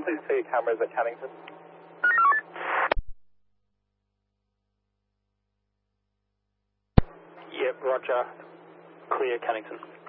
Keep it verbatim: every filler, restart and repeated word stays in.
please say cameras at Cannington? Yep, roger. Clear Cannington.